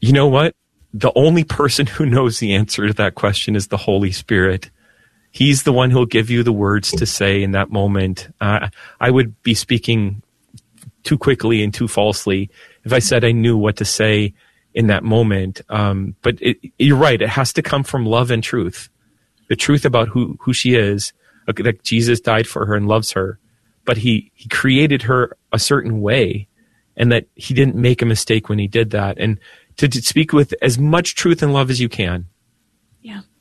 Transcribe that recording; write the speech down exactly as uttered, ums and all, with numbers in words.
you know what? The only person who knows the answer to that question is the Holy Spirit. He's the one who'll give you the words to say in that moment. Uh, I would be speaking too quickly and too falsely if I said I knew what to say in that moment. Um, but it, you're right. It has to come from love and truth. The truth about who, who she is, uh, that Jesus died for her and loves her, but he, he created her a certain way, and that he didn't make a mistake when he did that. And to, to speak with as much truth and love as you can. Yeah.